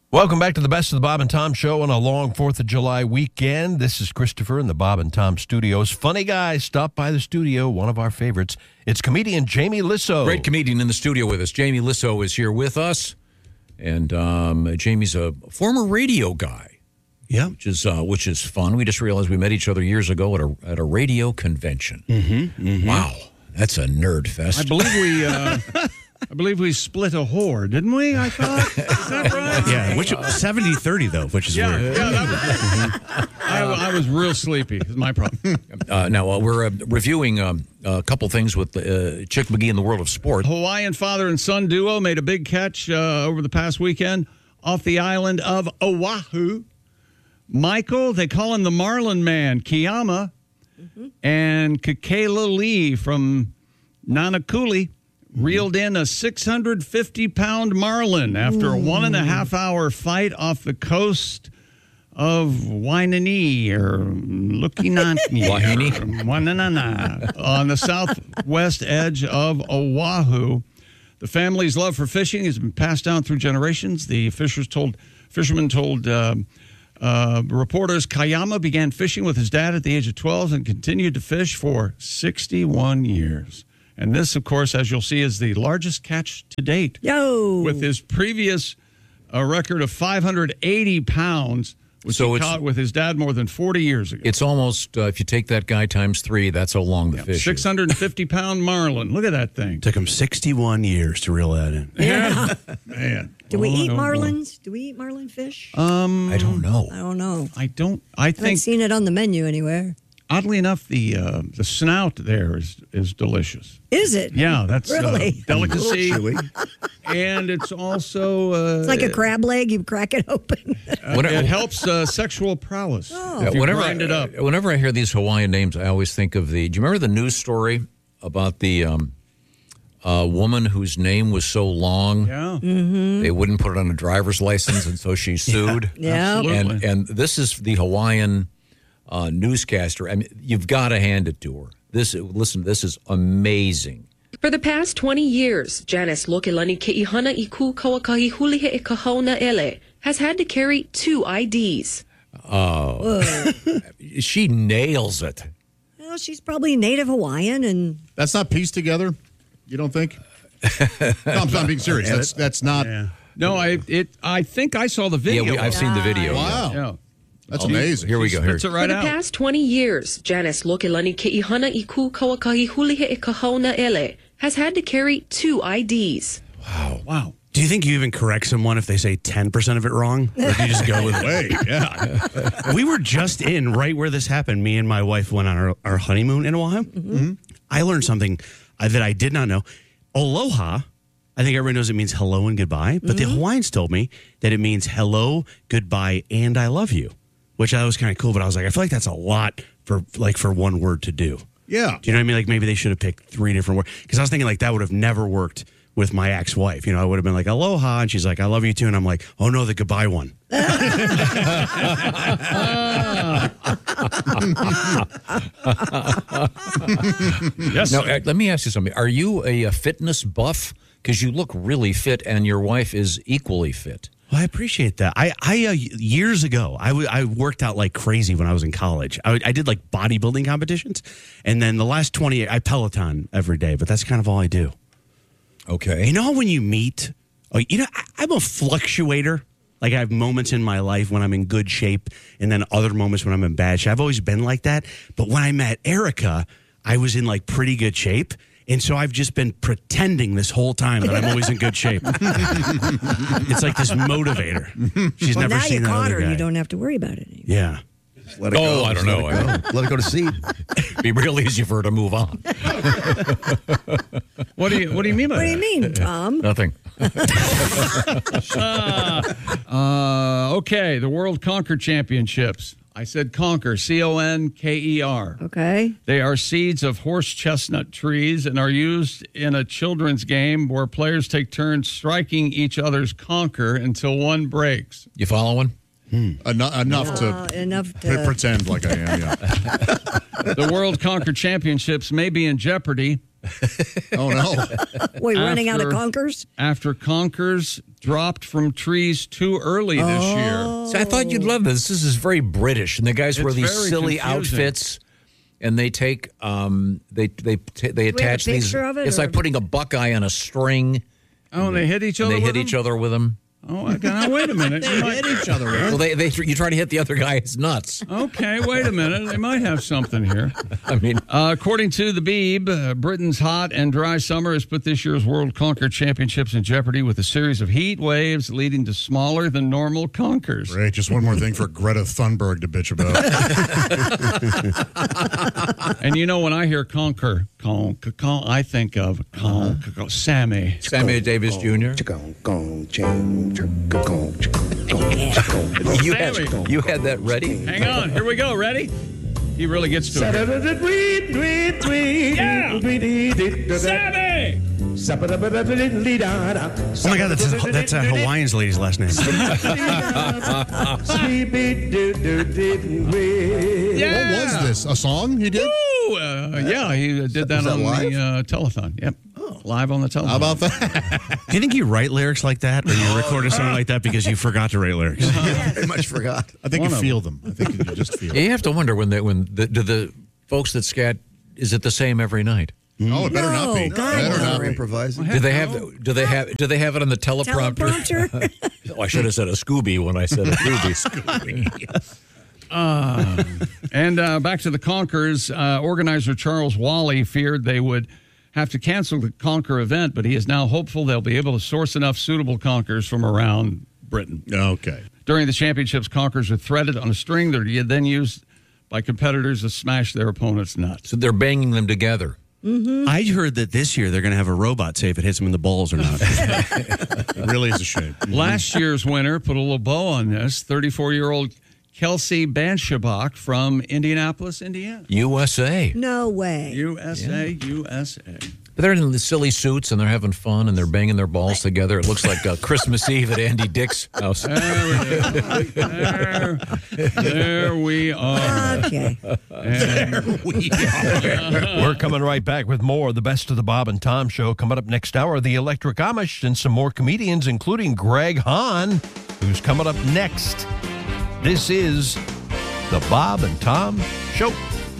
Welcome back to the Best of the Bob and Tom Show on a long 4th of July weekend. This is Christopher in the Bob and Tom studios. Funny guy stopped by the studio, one of our favorites. It's comedian Jamie Lissow. Great comedian in the studio with us. Jamie Lissow is here with us. And Jamie's a former radio guy. Yeah. Which is fun. We just realized we met each other years ago at a radio convention. Wow. That's a nerd fest. I believe we split a whore, didn't we? I thought. Is that right? Yeah, which 70-30 though, which is weird. Yeah, that was, I was real sleepy. Is my problem. Now we're reviewing a couple things with Chick McGee in the world of sport. Hawaiian father and son duo made a big catch over the past weekend off the island of Oahu. Michael, they call him the Marlin Man, Kiyama, and Kekela Lee from Nanakuli reeled in a 650-pound marlin after a 1.5-hour fight off the coast of Wainini or Lukinani on the southwest edge of Oahu. The family's love for fishing has been passed down through generations. The fisherman told reporters Kayama began fishing with his dad at the age of 12 and continued to fish for 61 years. And this, of course, as you'll see, is the largest catch to date. With his previous record of 580 pounds, which he caught with his dad more than 40 years ago. It's almost, if you take that guy times 3, that's how long the fish is. 650-pound marlin. Look at that thing. Took him 61 years to reel that in. Yeah. Man. Do we eat marlins? Do we eat marlin fish? I don't know. I don't know. I haven't seen it on the menu anywhere. Oddly enough, the snout there is delicious. Is it? Yeah, that's really delicacy. And it's also... it's like a crab leg. You crack it open. It helps sexual prowess. Oh. Whenever I hear these Hawaiian names, I always think of do you remember the news story about the woman whose name was so long? Yeah. They wouldn't put it on a driver's license, and so she sued. Yeah. Absolutely. And this is the Hawaiian... newscaster. I mean, you've got to hand it to her. This is amazing. For the past 20 years, Janice Lokelani Ke'ihana Iku Kawakahihulihe e Kahauna Ele has had to carry 2 IDs. She nails it. Well, she's probably Native Hawaiian, and that's not pieced together. You don't think? No, I'm being serious. That's not. Yeah. No, I think I saw the video. Yeah, I've seen the video. Wow. Yeah. That's amazing. Here we go. Spits it right For the out. past 20 years, Janice Lokelani Ke'ihana Iku Kawakahihulihe e Kahauna Ele has had to carry 2 IDs. Wow. Do you think you even correct someone if they say 10% of it wrong? Or do you just go with it? Wait, yeah. We were just in right where this happened. Me and my wife went on our honeymoon in Oahu. I learned something that I did not know. Aloha, I think everybody knows it means hello and goodbye. But the Hawaiians told me that it means hello, goodbye, and I love you, which I was kind of cool. But I was like, I feel like that's a lot for one word to do. Yeah. Do you know what I mean? Like maybe they should have picked 3 different words. Because I was thinking like that would have never worked with my ex-wife. You know, I would have been like, aloha. And she's like, I love you too. And I'm like, oh no, the goodbye one. Yes. Now, let me ask you something. Are you a fitness buff? Because you look really fit, and your wife is equally fit. Well, I appreciate that. I years ago, I worked out like crazy when I was in college. I did like bodybuilding competitions. And then the last 20, I Peloton every day, but that's kind of all I do. Okay. You know how when you meet, I'm a fluctuator. Like I have moments in my life when I'm in good shape and then other moments when I'm in bad shape. I've always been like that. But when I met Erica, I was in like pretty good shape. And so I've just been pretending this whole time that I'm always in good shape. It's like this motivator. She's never now seen you that caught other her. guy. You don't have to worry about it anymore. Yeah. Let it go. I don't know. Let it go to seed. It'd be real easy for her to move on. What do you mean by What do that? you mean, Tom? Nothing. Okay, the World Conker Championships. I said conker, Conker. Okay. They are seeds of horse chestnut trees and are used in a children's game where players take turns striking each other's conker until one breaks. You following? Enough to pretend like I am, yeah. The World Conker Championships may be in jeopardy Oh, no. We're running out of After- conkers. After conkers dropped from trees too early this year. So I thought you'd love this. This is very British, and the guys wear It's these very silly confusing. outfits, and they take they attach these. picture of it, It's or- like putting a buckeye on a string. Oh, they hit each And other. they hit with each them? other with them. Oh, now wait a minute. You might- each other. Well, you try to hit the other guy's nuts. Okay, wait a minute. They might have something here. I mean, According to the Beeb, Britain's hot and dry summer has put this year's World Conker Championships in jeopardy with a series of heat waves leading to smaller than normal conkers. Great. Just one more thing for Greta Thunberg to bitch about. And you know, when I hear conker, I think of Sammy. Sammy Davis Jr. You had that ready. Hang on, here we go. Ready? He really gets to it. Yeah! Sammy! Oh my God, that's Hawaiian's lady's last name. Yeah! What was this? A song he did? Ooh, yeah, he did that that on live? the telethon. Yep. Live on the telephone. How about that? Do you think you write lyrics like that, or you record a song like that because you forgot to write lyrics? Very much forgot. I think One you of feel them. I think you just feel Yeah, them. you have to wonder do the folks that scat, is it the same every night? Oh, it better not be. No, God, Better no. not We're be. improvising. Do they have it on the teleprompter? Teleprompter. Oh, I should have said a Scooby when I said a Scooby. And back to the Conkers, organizer Charles Wally feared they would have to cancel the Conker event, but he is now hopeful they'll be able to source enough suitable Conkers from around Britain. Okay. During the championships, Conkers are threaded on a string. They're then used by competitors to smash their opponent's nuts. So they're banging them together. I heard that this year they're going to have a robot say if it hits them in the balls or not. It really is a shame. Last year's winner put a little bow on this, 34-year-old Kelsey Banshabach from Indianapolis, Indiana. USA. No way. USA. But they're in the silly suits and they're having fun and they're banging their balls together. It looks like Christmas Eve at Andy Dick's house. There we are. Okay. We're coming right back with more of the best of the Bob and Tom Show. Coming up next hour, the Electric Amish and some more comedians, including Greg Hahn, who's coming up next. This is the Bob and Tom Show.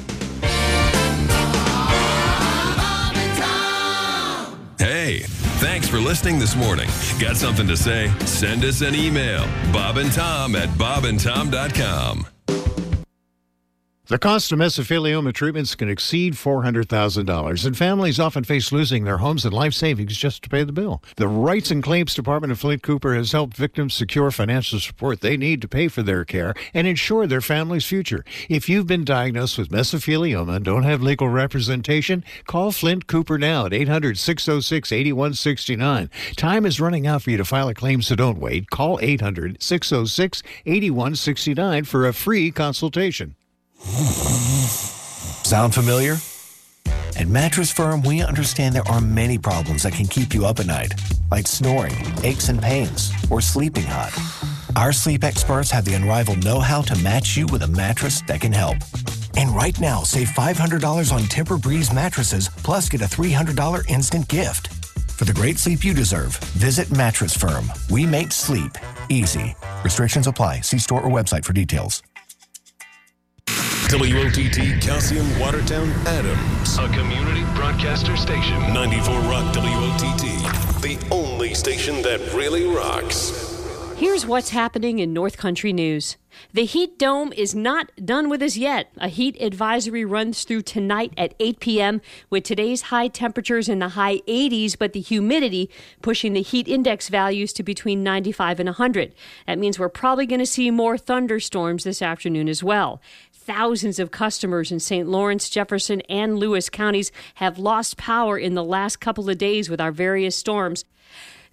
Hey, thanks for listening this morning. Got something to say? Send us an email. bobandtom@bobandtom.com. The cost of mesothelioma treatments can exceed $400,000, and families often face losing their homes and life savings just to pay the bill. The Rights and Claims Department of Flint Cooper has helped victims secure financial support they need to pay for their care and ensure their family's future. If you've been diagnosed with mesothelioma and don't have legal representation, call Flint Cooper now at 800-606-8169. Time is running out for you to file a claim, so don't wait. Call 800-606-8169 for a free consultation. Sound familiar? At Mattress Firm, we understand there are many problems that can keep you up at night, like snoring, aches and pains, or sleeping hot. Our sleep experts have the unrivaled know-how to match you with a mattress that can help. And right now, save $500 on Tempur-Breeze mattresses, plus get a $300 instant gift. For the great sleep you deserve, visit Mattress Firm. We make sleep easy. Restrictions apply. See store or website for details. WOTT Calcium Watertown Adams. A community broadcaster station. 94 Rock WOTT. The only station that really rocks. Here's what's happening in North Country news. The heat dome is not done with us yet. A heat advisory runs through tonight at 8 p.m. with today's high temperatures in the high 80s, but the humidity pushing the heat index values to between 95 and 100. That means we're probably going to see more thunderstorms this afternoon as well. Thousands of customers in St. Lawrence, Jefferson, and Lewis counties have lost power in the last couple of days with our various storms.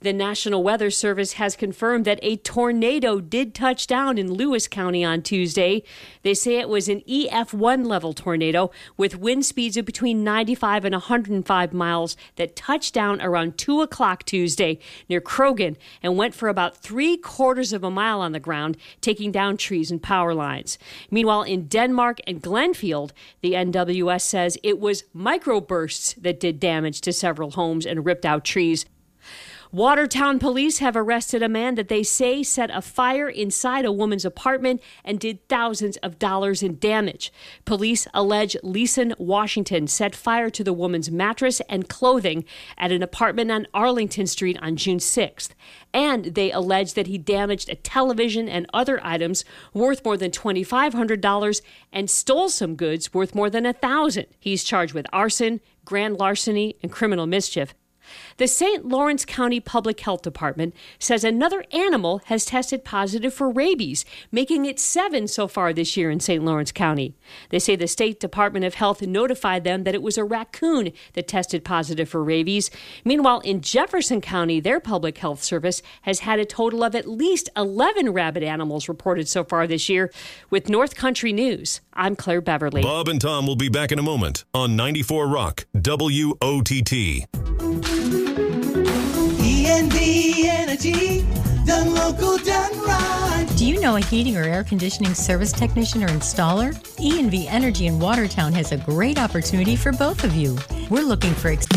The National Weather Service has confirmed that a tornado did touch down in Lewis County on Tuesday. They say it was an EF1 level tornado with wind speeds of between 95 and 105 miles that touched down around 2 o'clock Tuesday near Krogan and went for about 3/4 of a mile on the ground, taking down trees and power lines. Meanwhile, in Denmark and Glenfield, the NWS says it was microbursts that did damage to several homes and ripped out trees. Watertown police have arrested a man that they say set a fire inside a woman's apartment and did thousands of dollars in damage. Police allege Leeson Washington set fire to the woman's mattress and clothing at an apartment on Arlington Street on June 6th. And they allege that he damaged a television and other items worth more than $2,500 and stole some goods worth more than $1,000. He's charged with arson, grand larceny, and criminal mischief. The St. Lawrence County Public Health Department says another animal has tested positive for rabies, making it 7 so far this year in St. Lawrence County. They say the State Department of Health notified them that it was a raccoon that tested positive for rabies. Meanwhile, in Jefferson County, their public health service has had a total of at least 11 rabid animals reported so far this year. With North Country News, I'm Claire Beverly. Bob and Tom will be back in a moment on 94 Rock, WOTT. E&D Energy, done local, done right. Do you know a heating or air conditioning service technician or installer? E&V Energy in Watertown has a great opportunity for both of you. We're looking for